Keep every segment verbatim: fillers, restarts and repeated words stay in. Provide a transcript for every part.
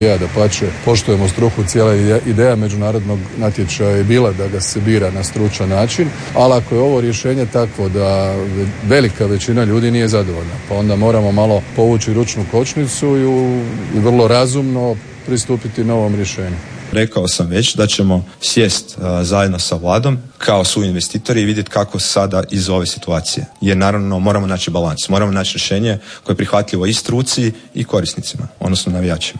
Ja da pače, poštujemo struku, cijela ideja međunarodnog natječaja je bila da ga se bira na stručan način, ali ako je ovo rješenje takvo da velika većina ljudi nije zadovoljna, pa onda moramo malo povući ručnu kočnicu i vrlo razumno pristupiti novom rješenju. Rekao sam već da ćemo sjest uh, zajedno sa vladom kao su investitori i vidjeti kako sada iz ove situacije. Jer naravno moramo naći balans, moramo naći rješenje koje je prihvatljivo i struci i korisnicima, odnosno navijačima.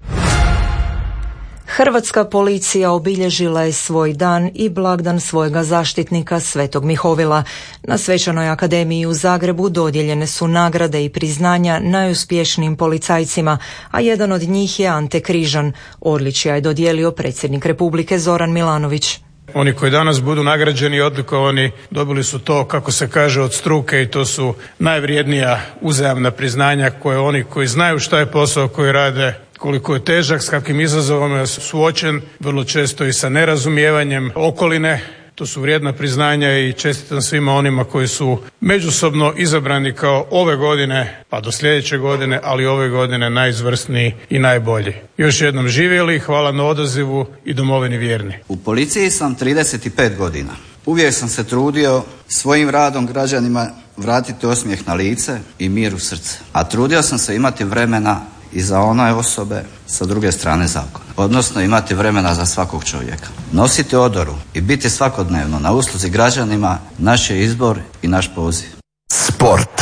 Hrvatska policija obilježila je svoj dan i blagdan svojega zaštitnika Svetog Mihovila. Na Svečanoj akademiji u Zagrebu dodijeljene su nagrade i priznanja najuspješnijim policajcima, a jedan od njih je Ante Križan. Odličja je dodijelio predsjednik Republike Zoran Milanović. Oni koji danas budu nagrađeni i odlikovani dobili su to, kako se kaže, od struke i to su najvrijednija uzajamna priznanja koje oni koji znaju šta je posao koji rade, koliko je težak, s kakvim izazovima je suočen, vrlo često i sa nerazumijevanjem okoline. To su vrijedna priznanja i čestitam svima onima koji su međusobno izabrani kao ove godine, pa do sljedeće godine, ali ove godine najizvrsniji i najbolji. Još jednom živjeli, hvala na odazivu i domovini vjerni. U policiji sam trideset pet godina. Uvijek sam se trudio svojim radom građanima vratiti osmijeh na lice i mir u srce. A trudio sam se imati vremena i za one osobe sa druge strane zakona. Odnosno imati vremena za svakog čovjeka. Nositi odoru i biti svakodnevno na usluzi građanima naš je izbor i naš poziv. Sport.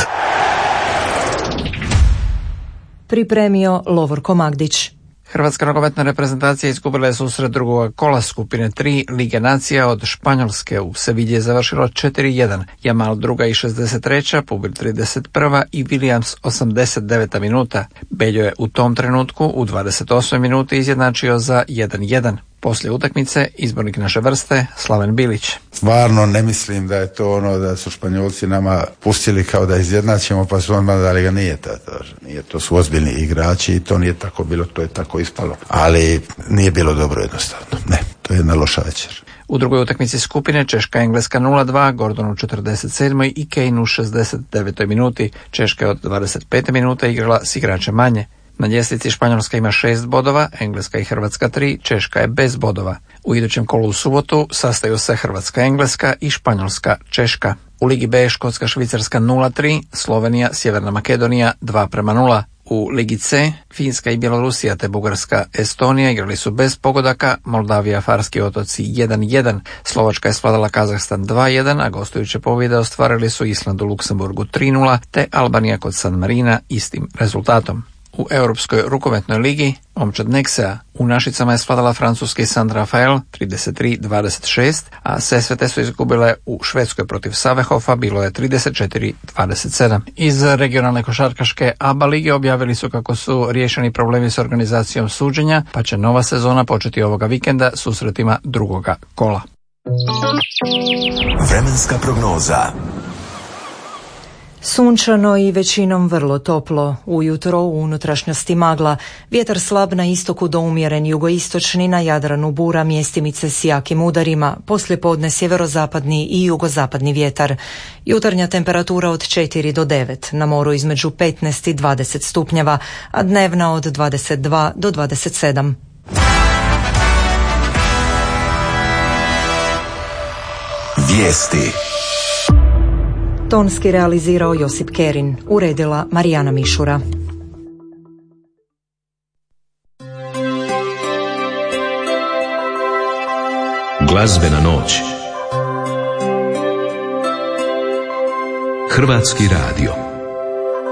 Pripremio Lovorko Magdić. Hrvatska nogometna reprezentacija izgubila je susret drugog kola skupine tri Lige nacija od Španjolske. U Sevilji je završilo četiri jedan. Jamal druga i šezdeset treća, Pubil trideset prva i Williams osamdeset deveta minuta. Beljo je u tom trenutku u dvadeset osmoj minuti izjednačio za jedan jedan. Poslije utakmice izbornik naše vrste Slaven Bilić. Stvarno ne mislim da je to ono da su Španjolci nama pustili kao da izjednačimo pa su odmah dali ga, nije to, to, nije to su ozbiljni igrači i to nije tako bilo, to je tako ispalo. Ali nije bilo dobro jednostavno, ne, to je jedna loša večer. U drugoj utakmici skupine Češka-Engleska nula dva, Gordon u četrdeset sedmoj i Kane u šezdeset devetoj minuti. Češka je od dvadeset pete minute igrala s igračem manje. Na ljestvici Španjolska ima šest bodova, Engleska i Hrvatska tri, Češka je bez bodova. U idućem kolu u subotu sastaju se Hrvatska-Engleska i Španjolska-Češka. U Ligi B Škotska-Švicarska nula tri, Slovenija-Sjeverna Makedonija dva prema nula. U Ligi C Finska i Bjelorusija te Bugarska-Estonija igrali su bez pogodaka, Moldavija-Farski otoci jedan jedan, Slovačka je svladala Kazahstan dva jedan, a gostujuće pobjede ostvarili su Island u Luksemburgu tri nula te Albanija kod San Marina istim rezultatom. U Europskoj rukometnoj ligi momčad Nexea u Našicama je svladala francuski San Rafael trideset tri dvadeset šest, a Sesvete su izgubile u Švedskoj protiv Savehofa, bilo je trideset četiri dvadeset sedam. Iz regionalne košarkaške A B A lige objavili su kako su riješeni problemi s organizacijom suđenja, pa će nova sezona početi ovoga vikenda susretima drugoga kola. Vremenska prognoza. Sunčano i većinom vrlo toplo. Ujutro u unutrašnjosti magla. Vjetar slab na istoku do umjeren jugoistočni, na Jadranu bura, mjestimice s jakim udarima. Poslijepodne sjeverozapadni i jugozapadni vjetar. Jutarnja temperatura od četiri do devet, na moru između petnaest i dvadeset stupnjeva, a dnevna od dvadeset dva do dvadeset sedam. Vijesti. Tonski realizirao Josip Kerin, uredila Marijana Mišura. Glazbena noć. Hrvatski radio.